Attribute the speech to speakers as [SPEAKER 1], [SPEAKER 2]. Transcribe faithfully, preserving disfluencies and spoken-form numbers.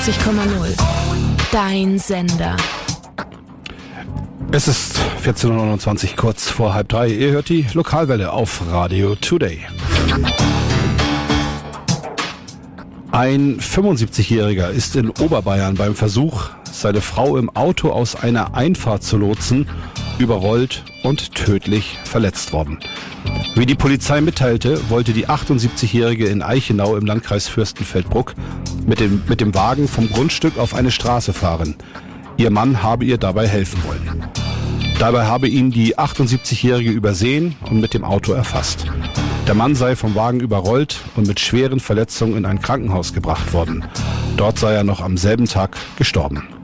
[SPEAKER 1] neunundachtzig Komma null. Dein Sender.
[SPEAKER 2] Es ist vierzehn Uhr neunundzwanzig, kurz vor halb drei. Ihr hört die Lokalwelle auf Radio Today. Ein fünfundsiebzigjähriger ist in Oberbayern beim Versuch, seine Frau im Auto aus einer Einfahrt zu lotsen, überrollt und tödlich verletzt worden. Wie die Polizei mitteilte, wollte die achtundsiebzigjährige in Eichenau im Landkreis Fürstenfeldbruck mit dem, mit dem Wagen vom Grundstück auf eine Straße fahren. Ihr Mann habe ihr dabei helfen wollen. Dabei habe ihn die achtundsiebzigjährige übersehen und mit dem Auto erfasst. Der Mann sei vom Wagen überrollt und mit schweren Verletzungen in ein Krankenhaus gebracht worden. Dort sei er noch am selben Tag gestorben.